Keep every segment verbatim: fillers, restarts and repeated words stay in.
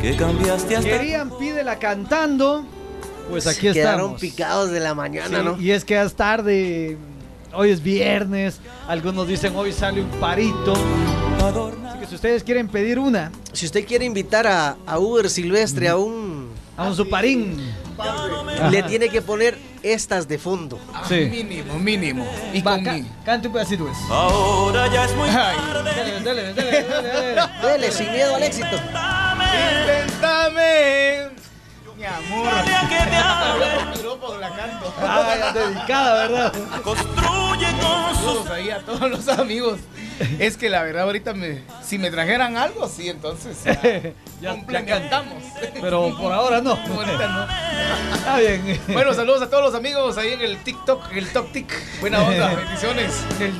que cambiaste hasta... Querían Pídela cantando. Pues aquí Se estamos. quedaron picados de la mañana, Sí, ¿no? y es que ya es tarde. Hoy es viernes. Algunos dicen hoy sale un parito. Así que si ustedes quieren pedir una, Si usted quiere invitar a, a Uber Silvestre a un... a un suparín, Le Ajá. tiene que poner estas de fondo. Sí. Mínimo, mínimo. Y Va, con ca- mi... cante un pedacito pues. Ahora ya es muy Ay, tarde. Dale, dale, dale, dale, dale. Dele, sin miedo al éxito. Invéntame, mi amor. Dale que te hable. El piropo la canto. Ah, ya dedicada, ¿verdad? Construye con sus... Saludos ahí a todos los amigos. Es que la verdad ahorita me, si me trajeran algo, sí, entonces ya, Ya, ya complementamos. Pero por ahora no. Ahorita no. Está bien. Bueno, saludos a todos los amigos ahí en el TikTok, en el Tok Tik. Buena onda, bendiciones.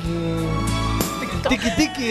Tiki tiki.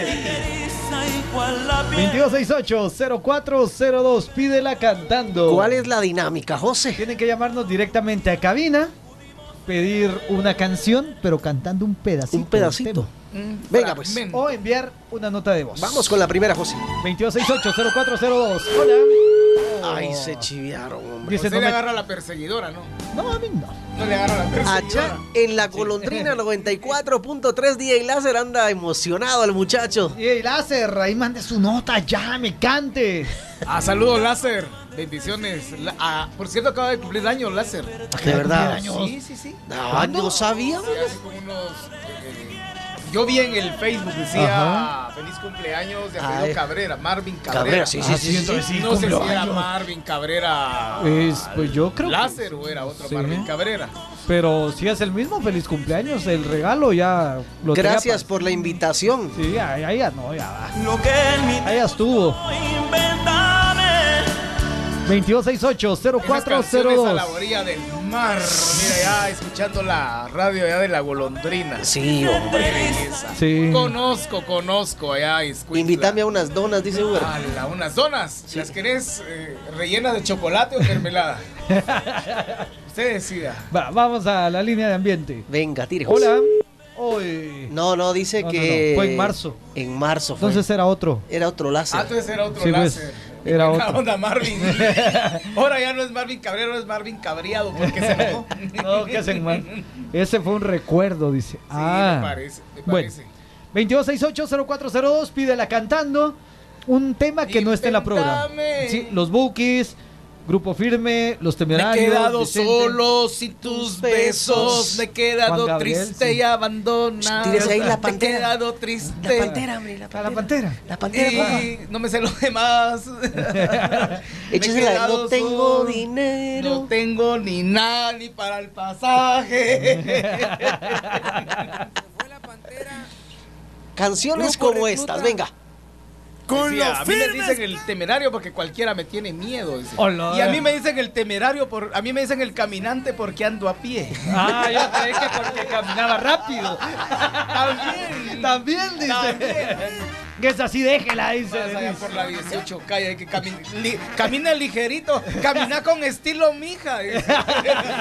Igual la piel. veintidós sesenta y ocho, cero cuatro cero dos. Pídela cantando. ¿Cuál es la dinámica, José? Tienen que llamarnos directamente a cabina, pedir una canción, pero cantando un pedacito. Un pedacito. del Venga, pues. Fragmento. tema. O enviar una nota de voz. Vamos con la primera, José. veintidós sesenta y ocho, cero cuatro cero dos. Hola. Ay, se chiviaron, hombre. Dice, Usted no, le me- agarra a la perseguidora, ¿no? no, a mí no. No le agarra a la perseguidora. Allá en la golondrina noventa y cuatro punto tres, D J Láser anda emocionado el muchacho. Y hey, Láser, ahí mande su nota, ya, me cante. Ah, saludos, Láser. Bendiciones. La- ah, por cierto, acaba de cumplir años, Láser. De verdad. años. Sí, sí, sí. No, no sabía. Sí, hace como unos... eh, yo vi en el Facebook, decía Ajá. feliz cumpleaños de Ay. apellido Cabrera, Marvin Cabrera. Cabrera, sí, sí, Ah, sí. sí, sí, entonces sí, No sé si cumplió era años. Marvin Cabrera Es, pues yo creo que- Láser o era otro Sí. Marvin Cabrera. Pero si es el mismo, feliz cumpleaños. El regalo ya lo tenía Gracias pa- por la invitación. Sí, ya, ya, ya no, ya va. Lo que en mi... Ahí ya estuvo. Invéntame. veintidós sesenta y ocho, cero cuatro cero Esas canciones a dos. la orilla del mar. Mira, ya escuchando la radio ya de la golondrina. Sí, hombre. Qué belleza. Sí. Conozco, conozco allá. Escuintla. Invítame a unas donas, dice Uber. Ala, unas donas. ¿Las querés eh, rellenas de chocolate o mermelada? Usted decida. Va, vamos a la línea de ambiente. Venga, tire, José. Hola. Hoy. No, no, dice No, no, que... no, fue en marzo. En marzo fue. Entonces era otro. Era otro láser. Ah, entonces era otro Sí, pues, láser. era Buena otro. onda, Marvin. Ahora ya no es Marvin Cabrera, ahora es Marvin Cabreado porque se enojó. No, ¿qué hacen mal? Ese fue un recuerdo, dice. Sí, ah, me parece, me bueno. parece. veintidós sesenta y ocho, cero cuatro cero dos, pídela cantando. Un tema que no esté en la programa. Invéntame. Sí, los Bookies, Grupo Firme, Los Me he Temerarios. quedado Vicente. solo sin tus besos, me he Juan quedado Gabriel, triste sí. y abandonado. Tírese ahí la Me he pantera. quedado La triste. pantera, hombre, la A pantera. la pantera. La pantera, papá. Y no me sé lo demás. Échesela, Me he quedado no tengo solo, dinero. No tengo ni nada ni para el pasaje. Canciones Grupo como Recluta. estas, venga. Decía, a mí me dicen el temerario porque cualquiera me tiene miedo. Dice. Hola. Y a mí me dicen el temerario, por, a mí me dicen el caminante porque ando a pie. Ah, yo creí que porque caminaba rápido. También. También dice. También. Que es así, déjela, dice. Vas allá por la dieciocho calle, hay que cami li camina ligerito, camina con estilo, mija. Dice.